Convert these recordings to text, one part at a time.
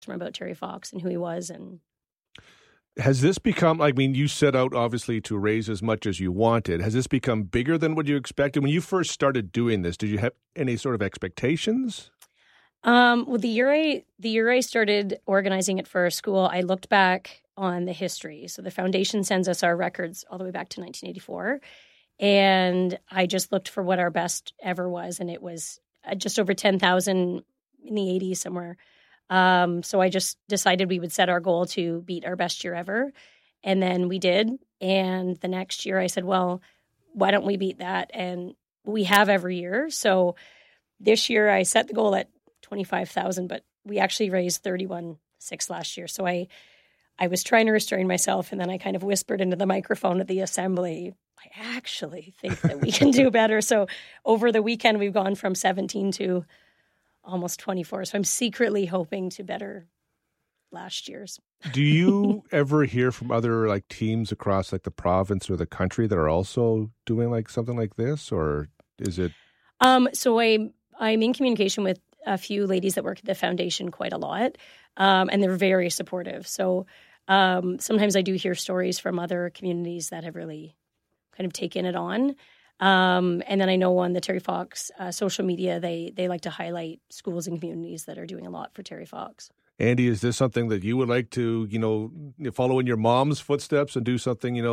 about Terry Fox and who he was. And has this become, I mean, you set out obviously to raise as much as you wanted. Has this become bigger than what you expected? When you first started doing this, did you have any sort of expectations? Well, the year I started organizing it for our school, I looked back on the history. So the foundation sends us our records all the way back to 1984. And I just looked for what our best ever was. And it was just over 10,000 in the 80s somewhere. So I just decided we would set our goal to beat our best year ever. And then we did. And the next year I said, well, why don't we beat that? And we have every year. So this year I set the goal at 25,000, but we actually raised 31,600 last year. So I was trying to restrain myself, and then I kind of whispered into the microphone at the assembly, I actually think that we can do better. So over the weekend, we've gone from 17 to almost 24. So I'm secretly hoping to better last year's. Do you ever hear from other like teams across like the province or the country that are also doing like something like this, or is it? So I'm in communication with a few ladies that work at the foundation quite a lot, and they're very supportive. So sometimes I do hear stories from other communities that have really kind of taken it on. And then I know on the Terry Fox social media, they like to highlight schools and communities that are doing a lot for Terry Fox. Andy, is this something that you would like to, follow in your mom's footsteps and do something,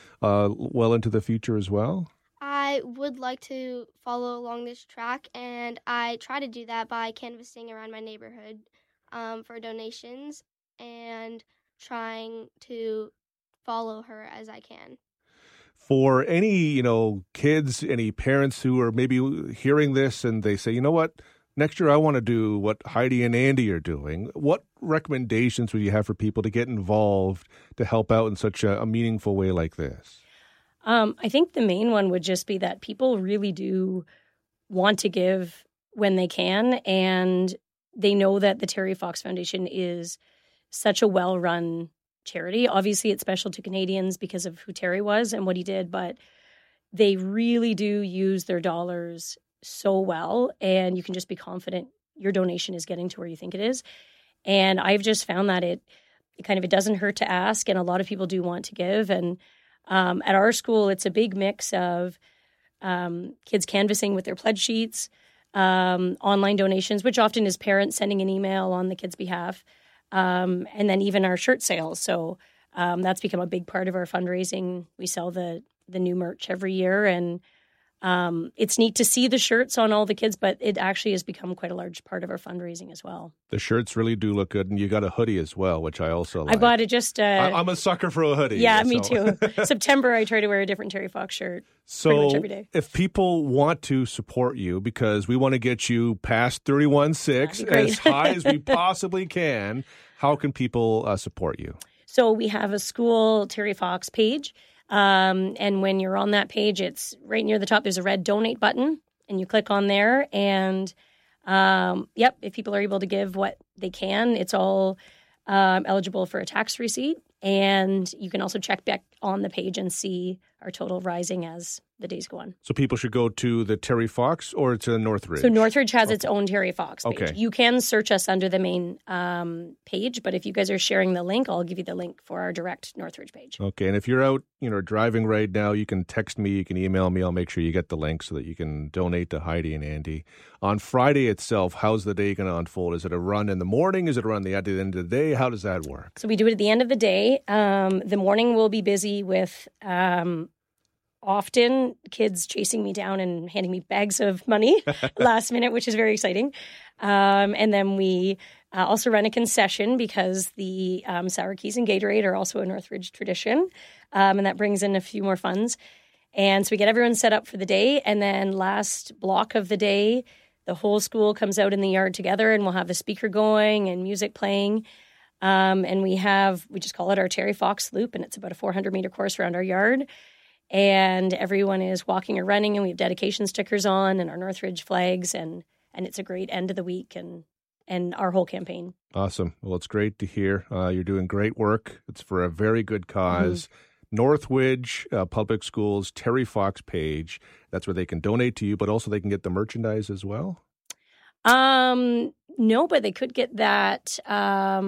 well into the future as well? I would like to follow along this track, and I try to do that by canvassing around my neighborhood for donations and trying to follow her as I can. For any, kids, any parents who are maybe hearing this and they say, you know what, next year I want to do what Heidi and Andy are doing, what recommendations would you have for people to get involved to help out in such a meaningful way like this? I think the main one would just be that people really do want to give when they can, and they know that the Terry Fox Foundation is such a well-run charity. Obviously, it's special to Canadians because of who Terry was and what he did, but they really do use their dollars so well, and you can just be confident your donation is getting to where you think it is. And I've just found that it doesn't hurt to ask, and a lot of people do want to give. And at our school, it's a big mix of kids canvassing with their pledge sheets, online donations, which often is parents sending an email on the kids' behalf, and then even our shirt sales. So that's become a big part of our fundraising. We sell the new merch every year, and it's neat to see the shirts on all the kids, but it actually has become quite a large part of our fundraising as well. The shirts really do look good, and you got a hoodie as well, which I also like. I bought it just... I'm a sucker for a hoodie. Yeah, me too. September, I try to wear a different Terry Fox shirt pretty much every day. If people want to support you, because we want to get you past 31.6 as high as we possibly can, how can people support you? So we have a school Terry Fox page. And when you're on that page, it's right near the top. There's a red donate button, and you click on there. And if people are able to give what they can, it's all eligible for a tax receipt. And you can also check back on the page and see our total rising as the days go on. So people should go to the Terry Fox or to Northridge? So Northridge has its own Terry Fox page. Okay. You can search us under the main page, but if you guys are sharing the link, I'll give you the link for our direct Northridge page. Okay, and if you're out, driving right now, you can text me, you can email me. I'll make sure you get the link so that you can donate to Heidi and Andy. On Friday itself, how's the day going to unfold? Is it a run in the morning? Is it a run at the end of the day? How does that work? So we do it at the end of the day. The morning will be busy with often kids chasing me down and handing me bags of money last minute, which is very exciting. And then we also run a concession because the Sour Keys and Gatorade are also a Northridge tradition. And that brings in a few more funds. And so we get everyone set up for the day. And then last block of the day, the whole school comes out in the yard together, and we'll have a speaker going and music playing. And we just call it our Terry Fox Loop, and it's about a 400-meter course around our yard. And everyone is walking or running, and we have dedication stickers on and our Northridge flags, and it's a great end of the week and our whole campaign. Awesome. Well, it's great to hear. You're doing great work. It's for a very good cause. Mm-hmm. Northridge Public Schools Terry Fox page. That's where they can donate to you, but also they can get the merchandise as well. No, but they could get that